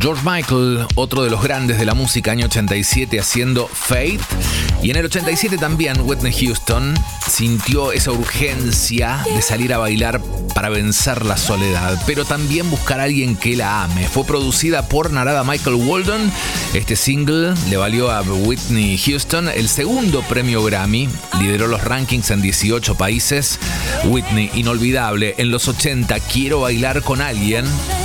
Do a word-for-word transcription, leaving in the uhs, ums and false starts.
George Michael, otro de los grandes de la música, año ochenta y siete, haciendo Faith. Y en el ochenta y siete también Whitney Houston sintió esa urgencia de salir a bailar para vencer la soledad, pero también buscar a alguien que la ame. Fue producida por Narada Michael Walden. Este single le valió a Whitney Houston el segundo premio Grammy. Lideró los rankings en dieciocho países. Whitney, inolvidable. En los ochenta, Quiero bailar con alguien.